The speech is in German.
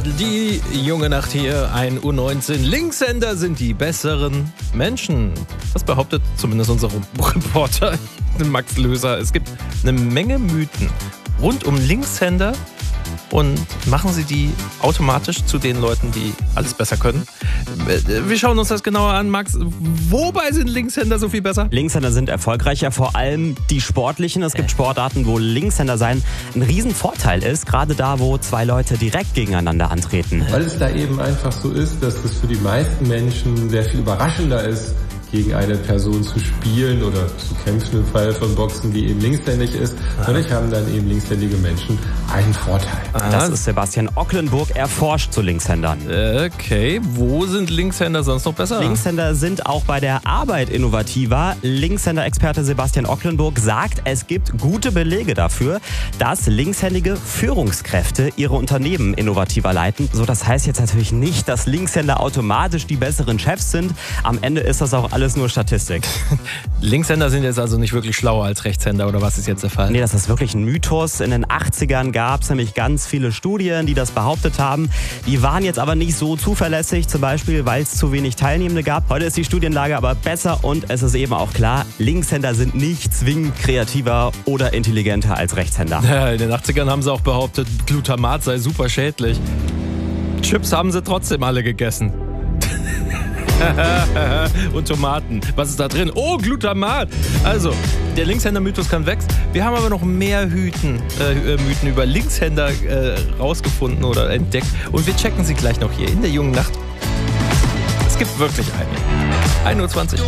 Die junge Nacht hier, 1:19 Uhr. Linkshänder sind die besseren Menschen. Das behauptet zumindest unser Reporter Max Löser. Es gibt eine Menge Mythen rund um Linkshänder und machen sie die automatisch zu den Leuten, die alles besser können. Wir schauen uns das genauer an, Max. Wobei sind Linkshänder so viel besser? Linkshänder sind erfolgreicher, vor allem die sportlichen. Es gibt Sportarten, wo Linkshänder sein ein Riesenvorteil ist, gerade da, wo zwei Leute direkt gegeneinander antreten. Weil es da eben einfach so ist, dass es für die meisten Menschen sehr viel überraschender ist, gegen eine Person zu spielen oder zu kämpfen im Fall von Boxen, die eben linkshändig ist. Dadurch haben dann eben linkshändige Menschen einen Vorteil. Das ist Sebastian Ocklenburg, er forscht zu Linkshändern. Okay, wo sind Linkshänder sonst noch besser? Linkshänder sind auch bei der Arbeit innovativer. Linkshänder-Experte Sebastian Ocklenburg sagt, es gibt gute Belege dafür, dass linkshändige Führungskräfte ihre Unternehmen innovativer leiten. So, das heißt jetzt natürlich nicht, dass Linkshänder automatisch die besseren Chefs sind. Am Ende ist das auch alles nur Statistik. Linkshänder sind jetzt also nicht wirklich schlauer als Rechtshänder, oder was ist jetzt der Fall? Nee, das ist wirklich ein Mythos. In den 80ern gab es nämlich ganz viele Studien, die das behauptet haben. Die waren jetzt aber nicht so zuverlässig, zum Beispiel, weil es zu wenig Teilnehmende gab. Heute ist die Studienlage aber besser und es ist eben auch klar, Linkshänder sind nicht zwingend kreativer oder intelligenter als Rechtshänder. Ja, in den 80ern haben sie auch behauptet, Glutamat sei super schädlich. Chips haben sie trotzdem alle gegessen. Und Tomaten. Was ist da drin? Oh, Glutamat! Also, der Linkshänder-Mythos kann weg. Wir haben aber noch mehr Mythen über Linkshänder rausgefunden oder entdeckt. Und wir checken sie gleich noch hier in der jungen Nacht. Es gibt wirklich eine. 1:20 Uhr.